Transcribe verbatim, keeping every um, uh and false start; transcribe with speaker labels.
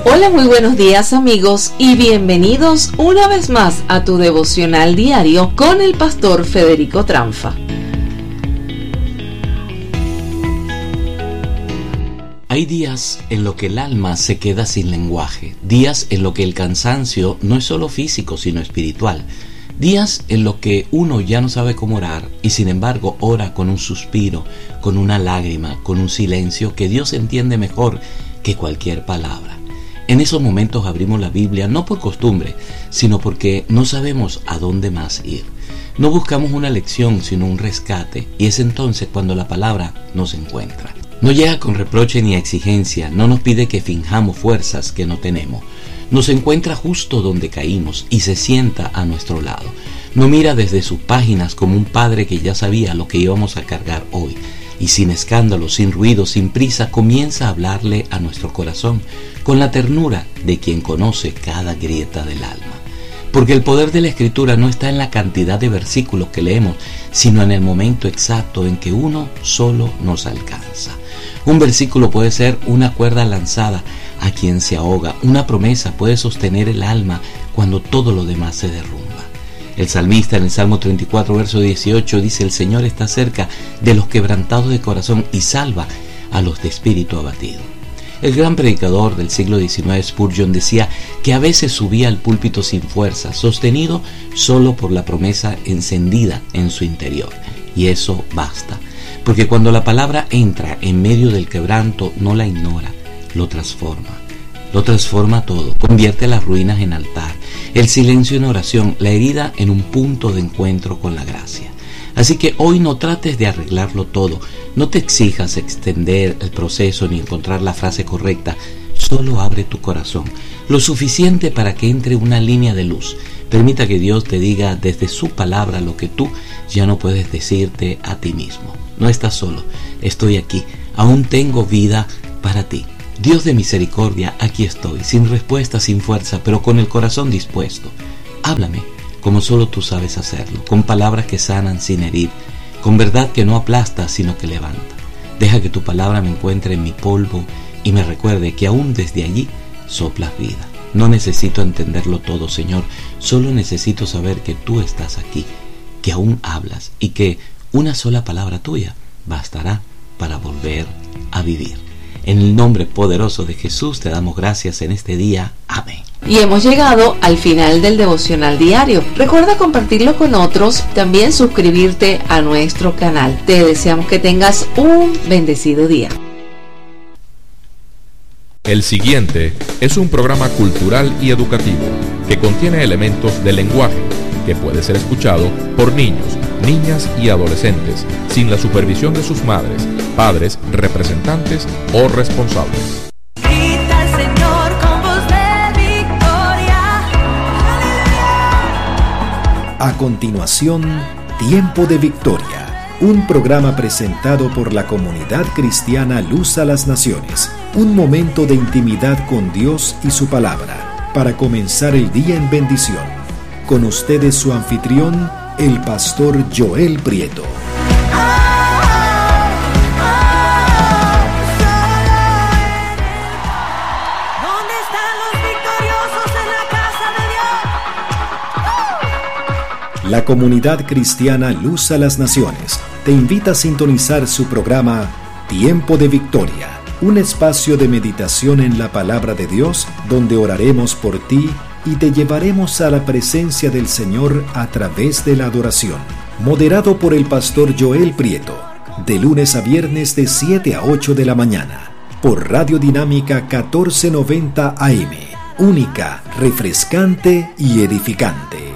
Speaker 1: Hola, muy buenos días amigos y bienvenidos una vez más a tu devocional diario con el pastor Federico Tranfa.
Speaker 2: Hay días en los que el alma se queda sin lenguaje, días en los que el cansancio no es solo físico sino espiritual, días en los que uno ya no sabe cómo orar y sin embargo ora con un suspiro, con una lágrima, con un silencio que Dios entiende mejor que cualquier palabra. En esos momentos abrimos la Biblia no por costumbre, sino porque no sabemos a dónde más ir. No buscamos una lección sino un rescate, y es entonces cuando la palabra nos encuentra. No llega con reproche ni exigencia, no nos pide que finjamos fuerzas que no tenemos. Nos encuentra justo donde caímos y se sienta a nuestro lado. No mira desde sus páginas como un padre que ya sabía lo que íbamos a cargar hoy. Y sin escándalo, sin ruido, sin prisa, comienza a hablarle a nuestro corazón con la ternura de quien conoce cada grieta del alma. Porque el poder de la Escritura no está en la cantidad de versículos que leemos, sino en el momento exacto en que uno solo nos alcanza. Un versículo puede ser una cuerda lanzada a quien se ahoga. Una promesa puede sostener el alma cuando todo lo demás se derrumba. El salmista en el Salmo treinta y cuatro, verso dieciocho, dice: el Señor está cerca de los quebrantados de corazón y salva a los de espíritu abatido. El gran predicador del siglo diecinueve, Spurgeon, decía que a veces subía al púlpito sin fuerza, sostenido solo por la promesa encendida en su interior. Y eso basta, porque cuando la palabra entra en medio del quebranto, no la ignora, lo transforma. Lo transforma todo, convierte las ruinas en altar, el silencio en oración, la herida en un punto de encuentro con la gracia. Así que hoy no trates de arreglarlo todo, no te exijas extender el proceso ni encontrar la frase correcta, solo abre tu corazón, lo suficiente para que entre una línea de luz. Permita que Dios te diga desde su palabra lo que tú ya no puedes decirte a ti mismo. No estás solo, estoy aquí, aún tengo vida para ti. Dios de misericordia, aquí estoy, sin respuesta, sin fuerza, pero con el corazón dispuesto. Háblame como solo tú sabes hacerlo, con palabras que sanan sin herir, con verdad que no aplasta, sino que levanta. Deja que tu palabra me encuentre en mi polvo y me recuerde que aún desde allí soplas vida. No necesito entenderlo todo, Señor, solo necesito saber que tú estás aquí, que aún hablas y que una sola palabra tuya bastará para volver a vivir. En el nombre poderoso de Jesús te damos gracias en este día. Amén.
Speaker 1: Y hemos llegado al final del devocional diario. Recuerda compartirlo con otros, también suscribirte a nuestro canal. Te deseamos que tengas un bendecido día.
Speaker 3: El siguiente es un programa cultural y educativo que contiene elementos del lenguaje que puede ser escuchado por niños, niñas y adolescentes sin la supervisión de sus madres, padres, representantes o responsables.
Speaker 4: Grita al Señor con voz de victoria.
Speaker 5: A continuación, Tiempo de Victoria, un programa presentado por la comunidad cristiana Luz a las Naciones, un momento de intimidad con Dios y su palabra, para comenzar el día en bendición. Con ustedes su anfitrión, el pastor Joel Prieto.
Speaker 4: ¿Dónde están los victoriosos en la casa de Dios?
Speaker 5: La comunidad cristiana Luz a las Naciones te invita a sintonizar su programa Tiempo de Victoria, un espacio de meditación en la palabra de Dios donde oraremos por ti y te llevaremos a la presencia del Señor a través de la adoración. Moderado por el pastor Joel Prieto, de lunes a viernes de siete a ocho de la mañana, por Radio Dinámica catorce noventa A M, única, refrescante y edificante.